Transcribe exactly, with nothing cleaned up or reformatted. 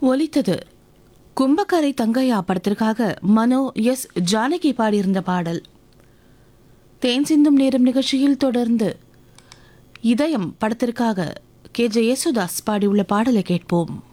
ஒலித்தது கும்பக்கரை தங்கையா படத்திற்காக மனோ எஸ் ஜானகி பாடியிருந்த பாடல். தேன் சிந்தும் நேரம் நிகழ்ச்சியில் தொடர்ந்து இதயம் படத்திற்காக கே ஜே யேசுதாஸ் பாடியுள்ள பாடலை கேட்போம்.